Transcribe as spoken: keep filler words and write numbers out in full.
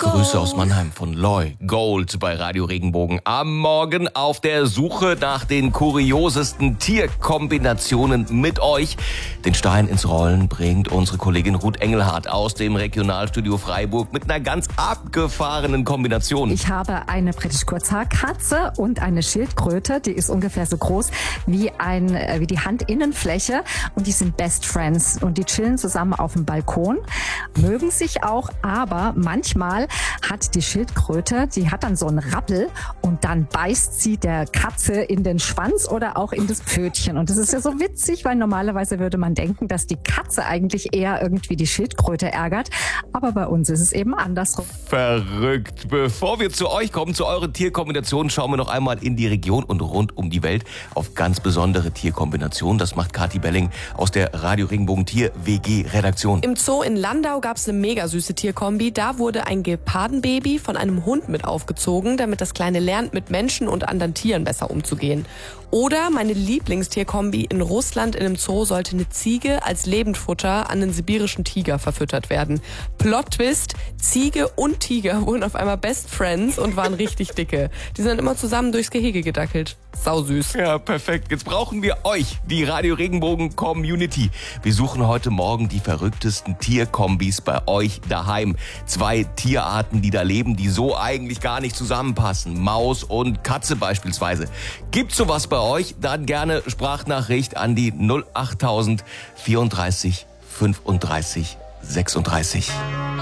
Grüße aus Mannheim von Loy Gold bei Radio Regenbogen. Am Morgen auf der Suche nach den kuriosesten Tierkombinationen mit euch. Den Stein ins Rollen bringt unsere Kollegin Ruth Engelhardt aus dem Regionalstudio Freiburg mit einer ganz abgefahrenen Kombination. Ich habe eine britisch Kurzhaarkatze und eine Schildkröte, die ist ungefähr so groß wie, ein, wie die Handinnenfläche und die sind Best Friends und die chillen zusammen auf dem Balkon, mögen sich auch, aber manchmal hat die Schildkröte, die hat dann so einen Rappel und dann beißt sie der Katze in den Schwanz oder auch in das Pfötchen. Und das ist ja so witzig, weil normalerweise würde man denken, dass die Katze eigentlich eher irgendwie die Schildkröte ärgert. Aber bei uns ist es eben andersrum. Verrückt. Bevor wir zu euch kommen, zu euren Tierkombinationen, schauen wir noch einmal in die Region und rund um die Welt auf ganz besondere Tierkombinationen. Das macht Kathi Belling aus der Radio Regenbogen Tier W G Redaktion. Im Zoo in Landau gab es eine mega süße Tierkombi. Da wurde ein Gepardenbaby von einem Hund mit aufgezogen, damit das Kleine lernt, mit Menschen und anderen Tieren besser umzugehen. Oder meine Lieblingstierkombi in Russland in einem Zoo sollte eine Ziege als Lebendfutter an den sibirischen Tiger verfüttert werden. Plot-Twist, Ziege und Tiger wurden auf einmal Best Friends und waren richtig dicke. Die sind immer zusammen durchs Gehege gedackelt. Sausüß. Ja, perfekt. Jetzt brauchen wir euch, die Radio Regenbogen Community. Wir suchen heute Morgen die verrücktesten Tierkombis bei euch daheim. Zwei Tierarten, die da leben, die so eigentlich gar nicht zusammenpassen. Maus und Katze beispielsweise. Gibt's sowas bei euch? Dann gerne Sprachnachricht an die null achttausend vierunddreißig fünfunddreißig sechsunddreißig.